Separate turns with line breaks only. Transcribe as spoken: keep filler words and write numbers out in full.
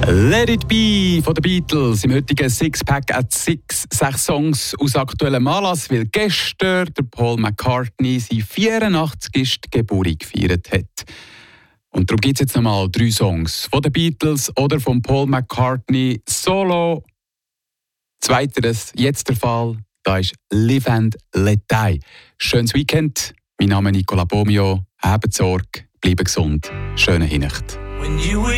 Let It Be von den Beatles im heutigen Sixpack at Six. Sechs Songs aus aktuellem Anlass, weil gestern der Paul McCartney seine vierundachtzigste Geburt gefeiert hat. Und darum gibt es jetzt nochmal drei Songs von den Beatles oder von Paul McCartney solo. Zweiteres, jetzt der Fall, da ist Live and Let Die. Schönes Weekend, mein Name ist Nicola Bomio, habt Sorge, bleibt gesund, schöne Hinnacht.